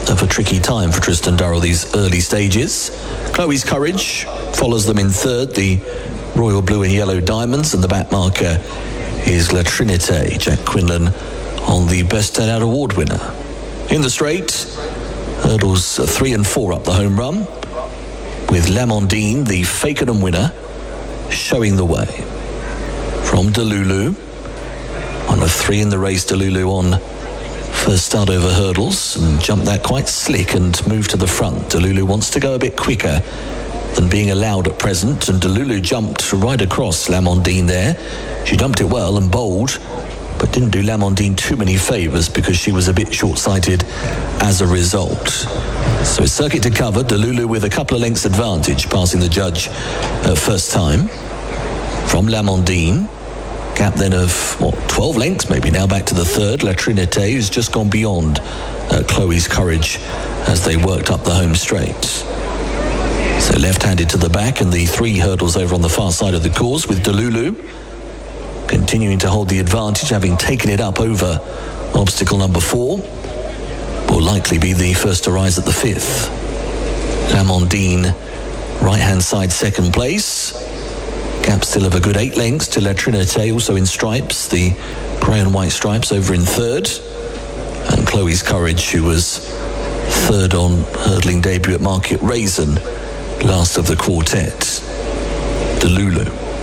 of a tricky time for Tristan Durrell these early stages. Chloe's Courage follows them in third, the Royal Blue and Yellow Diamonds, and the back marker is La Trinité, Jack Quinlan on the Best Day Out Award winner. In the straight, hurdles 3 and 4 up the home run, with Lamondine, the Fakenham winner, showing the way. From Delulu, one of 3 in the race, Delulu on first start over hurdles and jumped that quite slick and moved to the front. Delulu wants to go a bit quicker than being allowed at present, and Delulu jumped right across Lamondine there. She dumped it well and bowled, but didn't do Lamondine too many favours because she was a bit short-sighted as a result. So it's circuit to cover, Delulu with a couple of lengths advantage, passing the judge first time. From Lamondine, gap then of 12 lengths maybe now back to the third. La Trinité, who's just gone beyond Chloe's Courage as they worked up the home straight. So left-handed to the back, and the 3 hurdles over on the far side of the course, with Delulu continuing to hold the advantage, having taken it up over obstacle number 4. Will likely be the first to rise at the 5th. Lamondine, right-hand side second place. Gap still of a good 8 lengths to La Trinité, also in stripes, the grey and white stripes over in third. And Chloe's Courage, who was third on hurdling debut at Market Raisin, last of the quartet. Delulu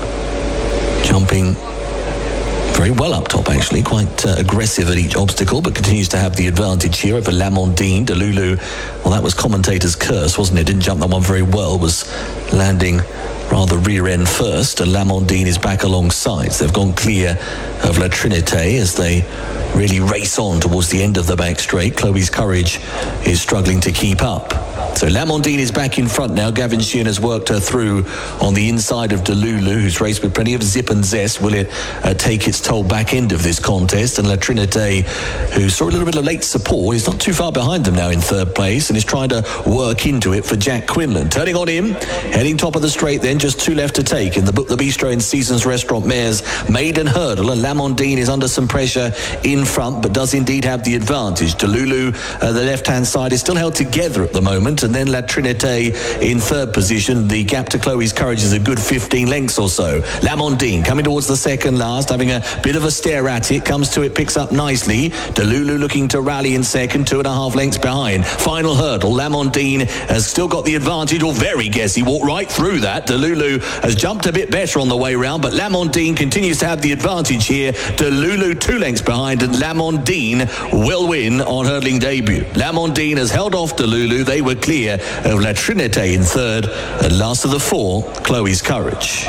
jumping very well up top, actually, quite aggressive at each obstacle, but continues to have the advantage here over Lamondine. Delulu, well, that was commentator's curse, wasn't it? Didn't jump that one very well, was landing rather rear end first, and Lamondine is back alongside. So they've gone clear of La Trinité as they really race on towards the end of the back straight. Chloe's Courage is struggling to keep up. So Lamondine is back in front now. Gavin Sheehan has worked her through on the inside of Delulu, who's raced with plenty of zip and zest. Will it take its toll back end of this contest? And La Trinité, who saw a little bit of late support, is not too far behind them now in third place and is trying to work into it for Jack Quinlan. Turning on him, heading top of the straight then, just 2 left to take in the Book the Bistro and Seasons Restaurant Mares Maiden Hurdle. And Lamondine is under some pressure in front, but does indeed have the advantage. Delulu, the left-hand side, is still held together at the moment, and then La Trinité in third position. The gap to Chloe's Courage is a good 15 lengths or so. Lamondine coming towards the second last, having a bit of a stare at it, comes to it, picks up nicely. Delulu looking to rally in second, 2.5 lengths behind. Final hurdle, Lamondine has still got the advantage, or very guessy, walked right through that. Delulu has jumped a bit better on the way round, but Lamondine continues to have the advantage here. Delulu 2 lengths behind, and Lamondine will win on hurdling debut. Lamondine has held off Delulu. They were clear of La Trinité in third, and last of the 4, Chloe's Courage.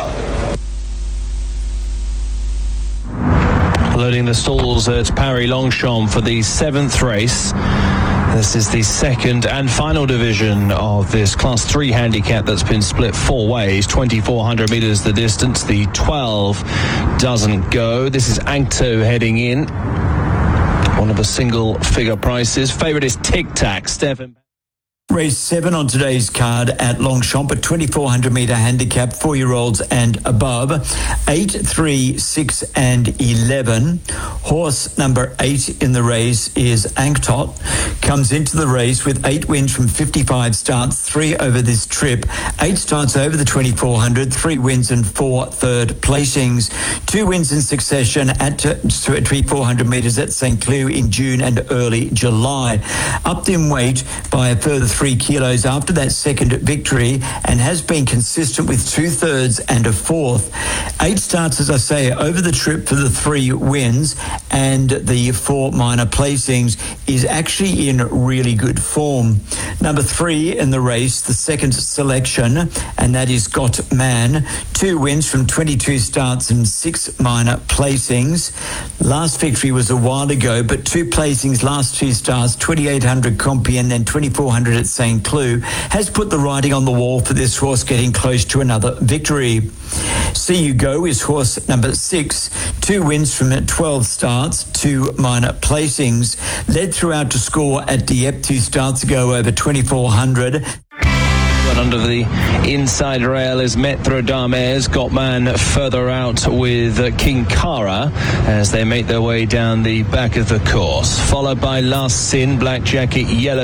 Loading the stalls at Paris Longchamp for the 7th race. This is the second and final division of this Class 3 handicap that's been split 4 ways. 2,400 metres the distance. The 12 doesn't go. This is Ankto heading in. One of the single figure prices. Favourite is Tic Tac. Stefan. Race 7 on today's card at Longchamp, a 2,400 metre handicap, 4-year-olds and above. 8, 3, 6 and 11. Horse number 8 in the race is Anktot. Comes into the race with 8 wins from 55 starts, 3 over this trip. 8 starts over the 2,400, 3 wins and 4 third placings. 2 wins in succession at 2,400 metres at St. Cloud in June and early July. Upped in weight by a further 3 kilos after that second victory, and has been consistent with 2/3 and a 4th. 8 starts, as I say, over the trip for the 3 wins, and the 4 minor placings, is actually in really good form. Number 3 in the race, the second selection, and that is Got Man. 2 wins from 22 starts and 6 minor placings. Last victory was a while ago, but 2 placings, last 2 starts, 2,800 Compiègne and 2,400 at St. Cloud, has put the writing on the wall for this horse getting close to another victory. See You Go is horse number 6. 2 wins from 12 starts, 2 minor placings. Led throughout to score at Dieppe 2 starts ago over 2,400. Under the inside rail is Maître d'Armes. Got Man further out with King Kara as they make their way down the back of the course. Followed by Last Sin, Black Jacket, Yellow